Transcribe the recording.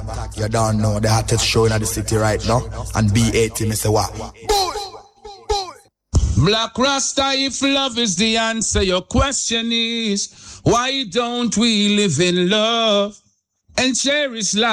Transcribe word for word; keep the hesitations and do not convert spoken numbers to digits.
You don't know the hottest show in the city right now. And B eighty, me say what? Black Rasta, if love is the answer, your question is, why don't we live in love and cherish life?